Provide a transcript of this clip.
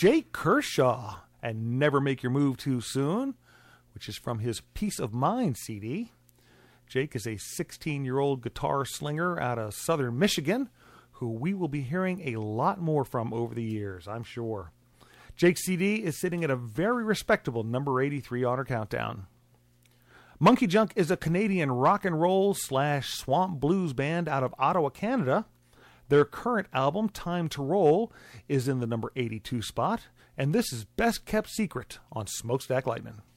Jake Kershaw and Never Make Your Move Too Soon, which is from his Peace of Mind CD. Jake is a 16-year-old guitar slinger out of southern Michigan who we will be hearing a lot more from over the years, I'm sure. Jake's CD is sitting at a very respectable number 83 on our countdown. Monkey Junk is a Canadian rock and roll / swamp blues band out of Ottawa, Canada. Their current album, Time to Roll, is in the number 82 spot, and this is Best Kept Secret on Smokestack Lightning.